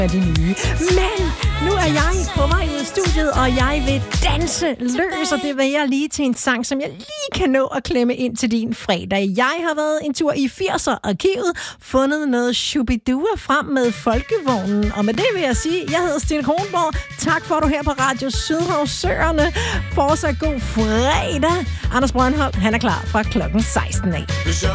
er de nye. Men nu er jeg på vej ud af studiet, og jeg vil danse løs, og det vil jeg lige til en sang, som jeg lige kan nå at klemme ind til din fredag. Jeg har været en tur i 80'er-arkivet, fundet noget Shubidua frem med folkevognen, og med det vil jeg sige, jeg hedder Stine Kronborg. Tak for, at du her på Radio Sydhavsøerne. Fortsat god fredag. Anders Brøndholt, han er klar fra klokken 16 af.